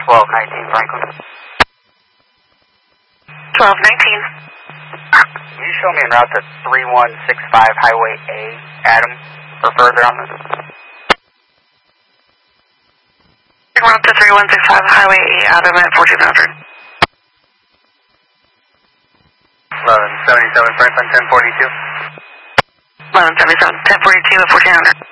1219 Franklin. 1219. Can you show me en route to 3165 Highway A, Adam, for further on this? En route to 3165 Highway A, Adam at 1400. 1177 Franklin, 1042. 1177, 1042 at 1400.